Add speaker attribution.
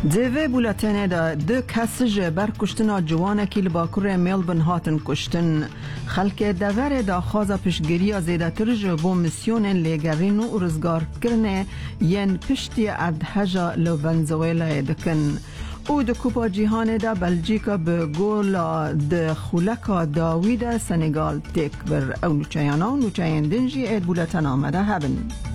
Speaker 1: دوی بولتنه دا دو کس جبر کشتنا جوانه که لباکور ملبن هاتن کشتن. خلک دوره دا خوازا پشگیری زیده تر جبو مسیون لگرین و رزگار کرنه ین پشتی اردهجا لونزویلا دکن. او د کوپا جهان دا بلژیکا به گول د خولکا داوید سنگال تک بر او نوچیانا و نوچیان دنجی اید بولتن آمده هبن.